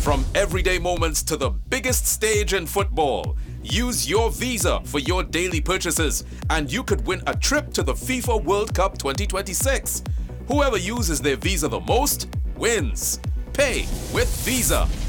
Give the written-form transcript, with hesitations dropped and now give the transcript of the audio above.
From everyday moments to the biggest stage in football, use your Visa for your daily purchases and you could win a trip to the FIFA World Cup 2026. Whoever uses their Visa the most wins. Pay with Visa.